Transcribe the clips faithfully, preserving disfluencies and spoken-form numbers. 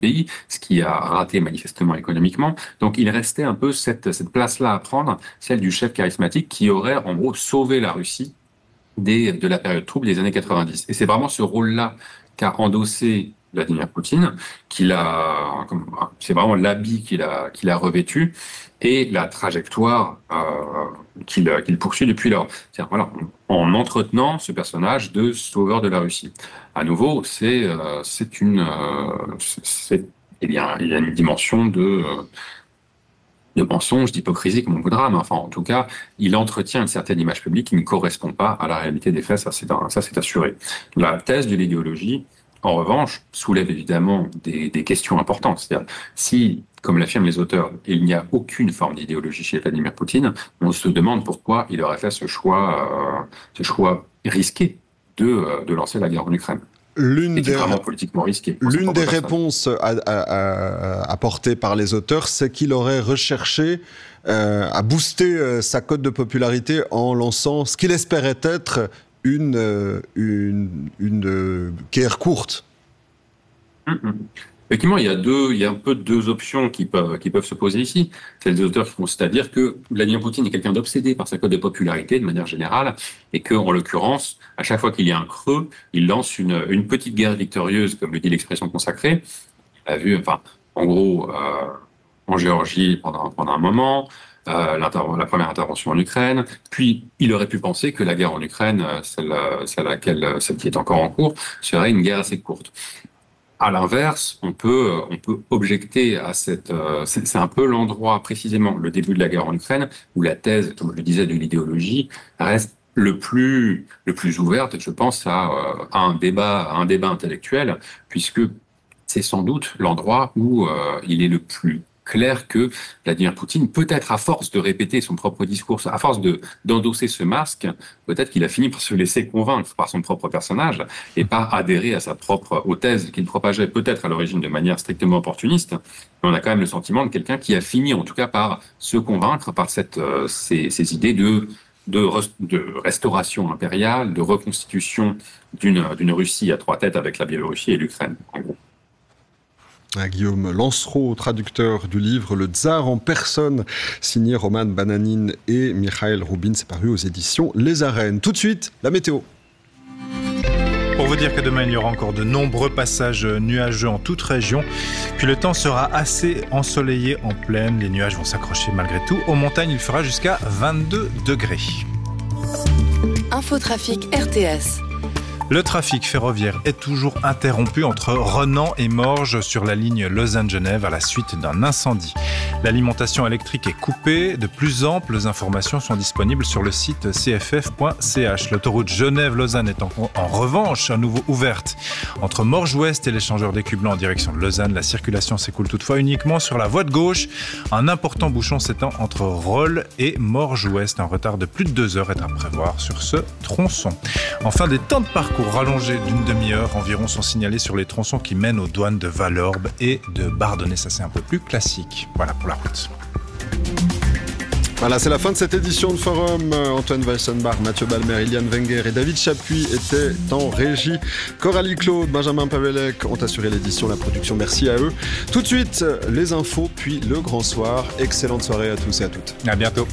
pays, ce qui a raté manifestement économiquement. Donc il restait un peu cette, cette place-là à prendre, celle du chef charismatique qui aurait en gros sauvé la Russie des, de la période trouble des années quatre-vingt-dix. Et c'est vraiment ce rôle-là qu'a endossé Vladimir Poutine, qu'il a, c'est vraiment l'habit qu'il a, qu'il a revêtu et la trajectoire euh, qu'il, qu'il poursuit depuis lors. C'est-à-dire, voilà, en entretenant ce personnage de sauveur de la Russie. À nouveau, c'est, euh, c'est une, euh, c'est, il y a, il y a une dimension de, euh, de mensonge, d'hypocrisie, comme on voudra, mais enfin, en tout cas, il entretient une certaine image publique qui ne correspond pas à la réalité des faits, ça c'est, un, ça c'est assuré. La thèse de l'idéologie, en revanche, soulève évidemment des, des questions importantes. C'est-à-dire, si, comme l'affirment les auteurs, il n'y a aucune forme d'idéologie chez Vladimir Poutine, on se demande pourquoi il aurait fait ce choix, euh, ce choix risqué de, euh, de lancer la guerre en Ukraine. L'une C'est des, vraiment politiquement risqué. l'une des réponses à, à, à, apportées par les auteurs, c'est qu'il aurait recherché euh, à booster euh, sa cote de popularité en lançant ce qu'il espérait être une, euh, une, une euh, guerre courte. Mm-hmm. Effectivement, il y a deux, il y a un peu deux options qui peuvent, qui peuvent se poser ici. C'est des auteurs qui consistent à dire que Vladimir Poutine est quelqu'un d'obsédé par sa cote de popularité de manière générale et que, en l'occurrence, à chaque fois qu'il y a un creux, il lance une, une petite guerre victorieuse, comme le dit l'expression consacrée. On a vu, enfin, en gros, euh, en Géorgie pendant, pendant un moment, euh, la première intervention en Ukraine, puis il aurait pu penser que la guerre en Ukraine, celle, celle, laquelle, celle qui est encore en cours, serait une guerre assez courte. À l'inverse, on peut, on peut objecter à cette, euh, c'est, c'est un peu l'endroit précisément, le début de la guerre en Ukraine, où la thèse, comme je le disais, de l'idéologie reste le plus, le plus ouverte. Je pense à, euh, à un débat, à un débat intellectuel, puisque c'est sans doute l'endroit où euh, il est le plus clair que Vladimir Poutine, peut-être à force de répéter son propre discours, à force de d'endosser ce masque, peut-être qu'il a fini par se laisser convaincre par son propre personnage et pas adhérer à sa propre aux thèses qu'il propageait peut-être à l'origine de manière strictement opportuniste. Mais on a quand même le sentiment de quelqu'un qui a fini, en tout cas, par se convaincre par cette euh, ces, ces idées de de, de restauration impériale, de reconstitution d'une d'une Russie à trois têtes avec la Biélorussie et l'Ukraine, en gros. À Guillaume Lancereau, traducteur du livre Le Tsar en personne, signé Roman Bananin et Mikhail Roubin, c'est paru aux éditions Les Arènes. Tout de suite, la météo. Pour vous dire que demain, il y aura encore de nombreux passages nuageux en toute région. Puis le temps sera assez ensoleillé en plaine. Les nuages vont s'accrocher malgré tout. Aux montagnes, il fera jusqu'à vingt-deux degrés. Infotrafic R T S. Le trafic ferroviaire est toujours interrompu entre Renan et Morges sur la ligne Lausanne-Genève à la suite d'un incendie. L'alimentation électrique est coupée. De plus amples informations sont disponibles sur le site c f f point c h. L'autoroute Genève-Lausanne est en, en revanche à nouveau ouverte. Entre Morges-Ouest et l'échangeur d'Écublanc en direction de Lausanne, la circulation s'écoule toutefois uniquement sur la voie de gauche. Un important bouchon s'étend entre Rolle et Morges-Ouest. Un retard de plus de deux heures est à prévoir sur ce tronçon. Enfin, des temps de parcours rallongés d'une demi-heure environ sont signalés sur les tronçons qui mènent aux douanes de Valorbe et de Bardonnay. Ça, c'est un peu plus classique. Voilà pour la route. Voilà, c'est la fin de cette édition de Forum. Antoine Weissenbach, Mathieu Balmer, Iliane Wenger et David Chapuis étaient en régie. Coralie Claude, Benjamin Pavelec ont assuré l'édition, la production. Merci à eux. Tout de suite, les infos, puis le grand soir. Excellente soirée à tous et à toutes. À bientôt.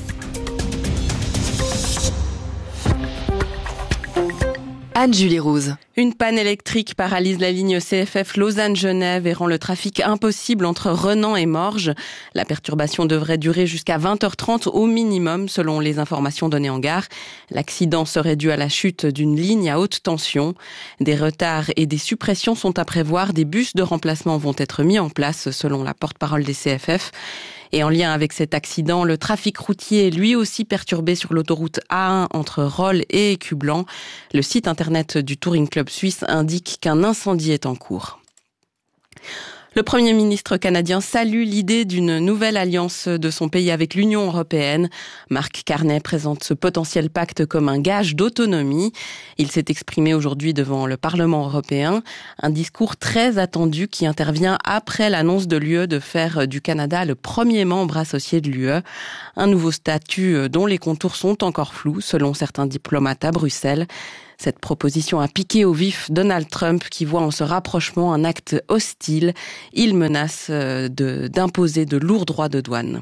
Anne-Julie Rouse. Une panne électrique paralyse la ligne C F F Lausanne-Genève et rend le trafic impossible entre Renan et Morges. La perturbation devrait durer jusqu'à vingt heures trente au minimum, selon les informations données en gare. L'accident serait dû à la chute d'une ligne à haute tension. Des retards et des suppressions sont à prévoir. Des bus de remplacement vont être mis en place, selon la porte-parole des C F F. Et en lien avec cet accident, le trafic routier est lui aussi perturbé sur l'autoroute A un entre Rolle et Écublanc. Le site internet du Touring Club suisse indique qu'un incendie est en cours. Le Premier ministre canadien salue l'idée d'une nouvelle alliance de son pays avec l'Union européenne. Mark Carney présente ce potentiel pacte comme un gage d'autonomie. Il s'est exprimé aujourd'hui devant le Parlement européen. Un discours très attendu qui intervient après l'annonce de l'U E de faire du Canada le premier membre associé de l'U E. Un nouveau statut dont les contours sont encore flous, selon certains diplomates à Bruxelles. Cette proposition a piqué au vif Donald Trump qui voit en ce rapprochement un acte hostile. Il menace de, d'imposer de lourds droits de douane.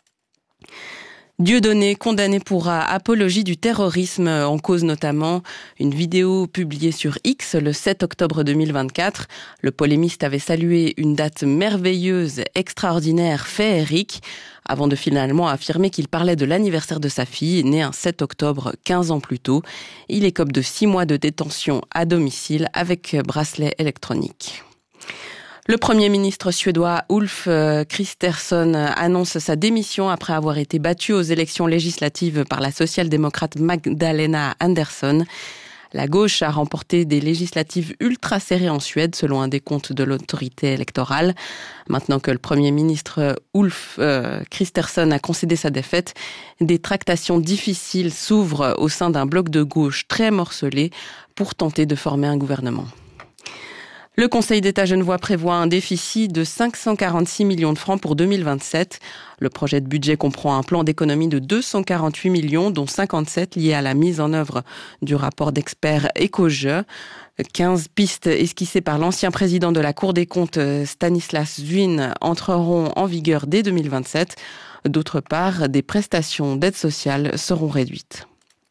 Dieudonné, condamné pour apologie du terrorisme, en cause notamment une vidéo publiée sur X le sept octobre deux mille vingt-quatre. Le polémiste avait salué une date merveilleuse, extraordinaire, féerique, avant de finalement affirmer qu'il parlait de l'anniversaire de sa fille, née un sept octobre, quinze ans plus tôt. Il écope de six mois de détention à domicile avec bracelet électronique. Le Premier ministre suédois Ulf Kristersson annonce sa démission après avoir été battu aux élections législatives par la social-démocrate Magdalena Andersson. La gauche a remporté des législatives ultra serrées en Suède, selon un décompte de l'autorité électorale. Maintenant que le Premier ministre Ulf euh, Kristersson a concédé sa défaite, des tractations difficiles s'ouvrent au sein d'un bloc de gauche très morcelé pour tenter de former un gouvernement. Le Conseil d'État genevois prévoit un déficit de cinq cent quarante-six millions de francs pour deux mille vingt-sept. Le projet de budget comprend un plan d'économie de deux cent quarante-huit millions, dont cinquante-sept liés à la mise en œuvre du rapport d'experts Ecojeu. quinze pistes esquissées par l'ancien président de la Cour des comptes, Stanislas Zwin, entreront en vigueur dès deux mille vingt-sept. D'autre part, des prestations d'aide sociale seront réduites.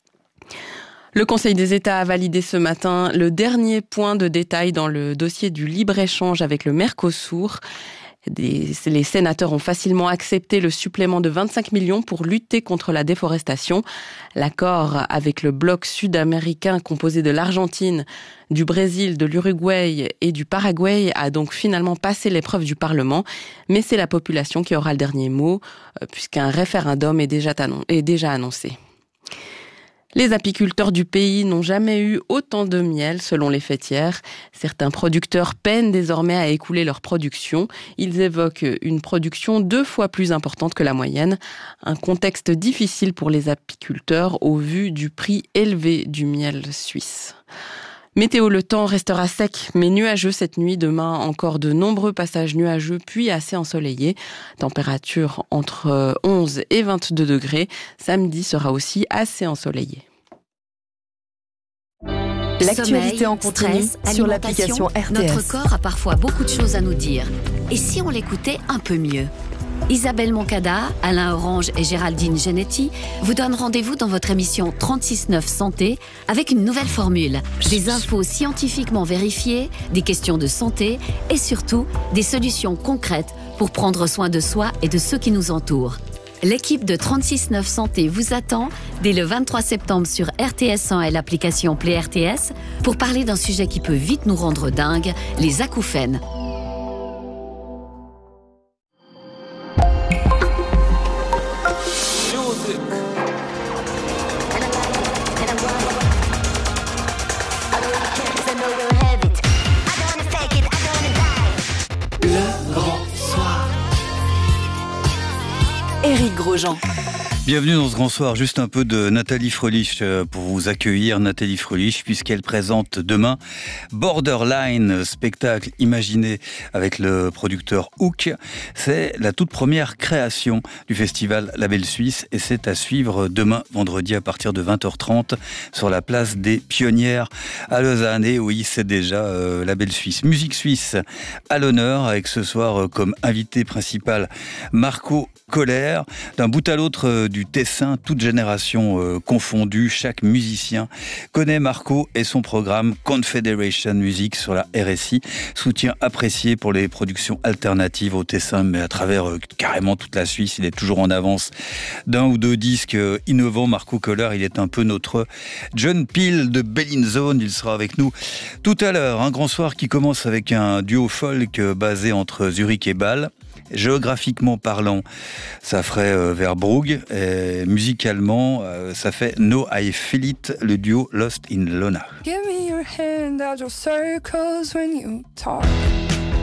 Le Conseil des États a validé ce matin le dernier point de détail dans le dossier du libre-échange avec le Mercosur. Des, les sénateurs ont facilement accepté le supplément de vingt-cinq millions pour lutter contre la déforestation. L'accord avec le bloc sud-américain composé de l'Argentine, du Brésil, de l'Uruguay et du Paraguay a donc finalement passé l'épreuve du Parlement. Mais c'est la population qui aura le dernier mot, puisqu'un référendum est déjà, annon- est déjà annoncé. Les apiculteurs du pays n'ont jamais eu autant de miel, selon les fêtières. Certains producteurs peinent désormais à écouler leur production. Ils évoquent une production deux fois plus importante que la moyenne. Un contexte difficile pour les apiculteurs au vu du prix élevé du miel suisse. Météo, le temps restera sec mais nuageux cette nuit. Demain, encore de nombreux passages nuageux puis assez ensoleillés. Température entre onze et vingt-deux degrés. Samedi sera aussi assez ensoleillé. L'actualité en continu sur l'application R T S. Notre corps a parfois beaucoup de choses à nous dire. Et si on l'écoutait un peu mieux ? Isabelle Moncada, Alain Orange et Géraldine Genetti vous donnent rendez-vous dans votre émission trente-six neuf Santé avec une nouvelle formule. Des infos scientifiquement vérifiées, des questions de santé et surtout des solutions concrètes pour prendre soin de soi et de ceux qui nous entourent. L'équipe de trente-six neuf Santé vous attend dès le vingt-trois septembre sur R T S cent et l'application Play R T S pour parler d'un sujet qui peut vite nous rendre dingues, les acouphènes. Éric Grosjean. Bienvenue dans ce grand soir. Juste un peu de Nathalie Fröhlich pour vous accueillir. Nathalie Fröhlich, puisqu'elle présente demain Borderline, spectacle imaginé avec le producteur Hook. C'est la toute première création du festival Label Suisse et c'est à suivre demain, vendredi, à partir de vingt heures trente sur la place des Pionnières à Lausanne. Et oui, c'est déjà euh, Label Suisse. Musique suisse à l'honneur avec ce soir euh, comme invité principal Marco Koller. D'un bout à l'autre euh, du Tessin, toute génération euh, confondue, chaque musicien connaît Marco et son programme Confederation Music sur la R S I, soutien apprécié pour les productions alternatives au Tessin, mais à travers euh, carrément toute la Suisse. Il est toujours en avance d'un ou deux disques euh, innovants. Marco Koller, il est un peu notre John Peel de Bellinzone. Il sera avec nous tout à l'heure. Un grand soir qui commence avec un duo folk euh, basé entre Zurich et Bâle. Géographiquement parlant, ça ferait euh, vers Brugg. Et musicalement, euh, ça fait No I Feel It, le duo Lost in Lona. Give me your hand out your circles when you talk.